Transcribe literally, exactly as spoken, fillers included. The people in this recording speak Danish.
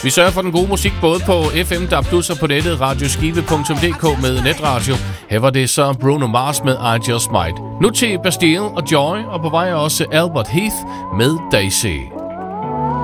Vi sørger for den gode musik både på F M, D A B plus og på nettet radioskive punktum d k med netradio. Her var det så Bruno Mars med I Just Might. Nu til Bastille og Joy, og på vej også Albert Heath med Daisy.